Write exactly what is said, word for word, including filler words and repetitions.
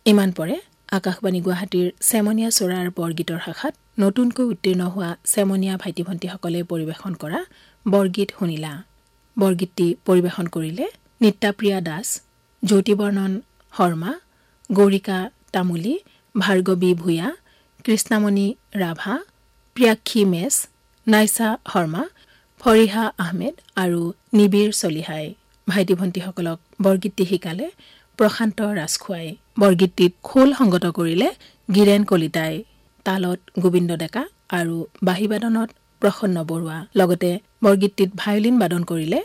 ইমান পৰে আকাশবাণী গুৱাহাটীৰ চেমনীয়া চৰাৰ বৰগীতৰ শাখাত নতুনকৈ উত্তীৰ্ণ হোৱা চেমনীয়া ভাইটি ভণ্টিসকলে পৰিৱেশন কৰা বৰগীত শুনিলা। বৰগীতটি পৰিৱেশন কৰিলে নিত্যাপ্ৰিয়া দাস, জ্যোতিবৰ্ণন শৰ্মা, গৌৰিকা তামুলী, ভাৰ্গৱী ভূঞা, কৃষ্ণামণি ৰাভা, প্ৰিয়াক্ষী মেছ, নাইছা শৰ্মা, ফৰিহা আহমেদ আৰু নিবিৰ চলিহাই। ভাইটি ভণ্টিসকলক বৰগীতটি শিকালে প্ৰশান্ত ৰাজখোৱাই। বৰগীতটিত খোল সংগত কৰিলে গিৰেণ কলিতাই, তালত গোবিন্দ ডেকা আৰু বাঁহীবাদনত প্ৰসন্ন বৰুৱা। লগতে বৰগীতটিত ভায়লিন বাদন কৰিলে